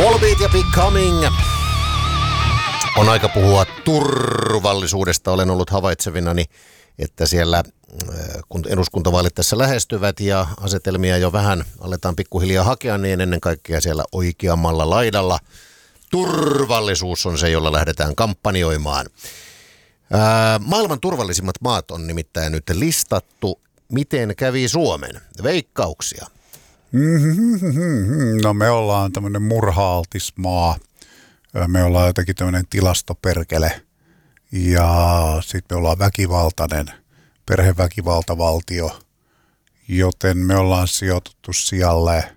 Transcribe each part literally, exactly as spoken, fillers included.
Volbeat ja Becoming. On aika puhua turvallisuudesta. Olen ollut havaitsevinani, että siellä kun eduskuntavaalit tässä lähestyvät ja asetelmia jo vähän aletaan pikkuhiljaa hakea, niin ennen kaikkea siellä oikeammalla laidalla turvallisuus on se, jolla lähdetään kampanjoimaan. Ää, maailman turvallisimmat maat on nimittäin nyt listattu. Miten kävi Suomen? Veikkauksia. No me ollaan tämmöinen murha-altis maa. Me ollaan jotenkin tämmöinen tilastoperkele ja sitten me ollaan väkivaltainen perheväkivaltavaltio, joten me ollaan sijoituttu sijalle,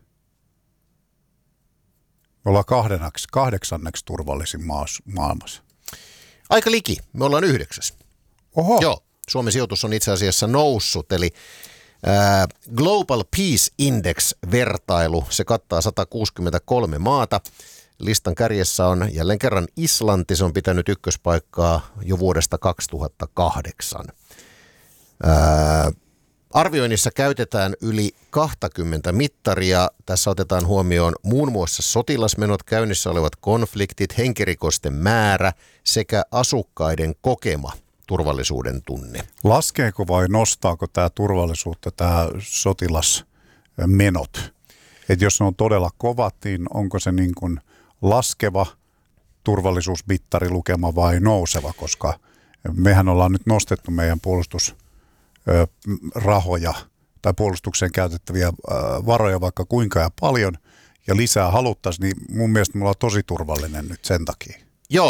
me ollaan kahdenneksi, kahdeksanneksi turvallisin maa maailmassa. Aika liki, me ollaan yhdeksäs. Oho. Joo, Suomen sijoitus on itse asiassa noussut, eli ää, Global Peace Index-vertailu, se kattaa sata kuusikymmentäkolme maata. Listan kärjessä on jälleen kerran Islanti, se on pitänyt ykköspaikkaa jo vuodesta kaksituhattakahdeksan. Ää, arvioinnissa käytetään yli kaksikymmentä mittaria. Tässä otetaan huomioon muun muassa sotilasmenot, käynnissä olevat konfliktit, henkirikosten määrä sekä asukkaiden kokema turvallisuuden tunne. Laskeeko vai nostaako tämä turvallisuutta, tämä sotilasmenot? Että jos ne on todella kovat, niin onko se niin kuin laskeva turvallisuusmittarilukema vai nouseva, koska mehän ollaan nyt nostettu meidän puolustusrahoja tai puolustukseen käytettäviä varoja vaikka kuinka ja paljon ja lisää haluttaisiin, niin mun mielestä me ollaan tosi turvallinen nyt sen takia.